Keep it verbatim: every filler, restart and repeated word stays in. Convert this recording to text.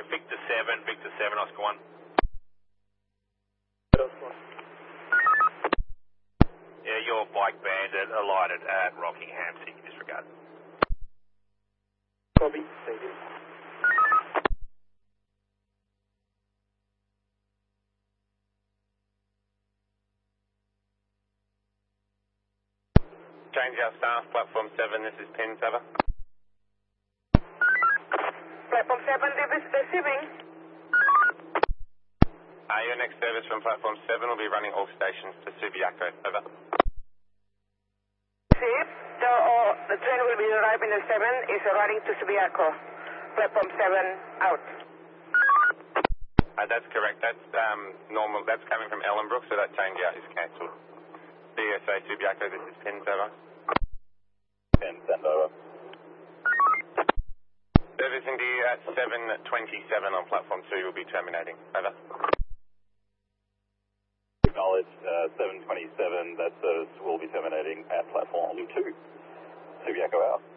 Victor seven, Victor seven, Oscar one. Yeah, your bike bandit alighted at Rockingham, seeking disregard. Copy, thank you. Change our staff, platform seven, this is Pin seven. Platform seven, this is receiving. Uh, your next service from platform seven will be running all stations to Subiaco, over. Receive, the, uh, the train will be arriving at seven, is arriving to Subiaco. Platform seven, out. Uh, that's correct, that's um, normal, that's coming from Ellenbrook, so that change out is cancelled. C S A Subiaco, this is Pin over. Pin, send over. Servicing to you at seven twenty-seven on platform two will be terminating, over. Acknowledged, uh, seven twenty-seven, that service will be terminating at platform two. Subiaco out.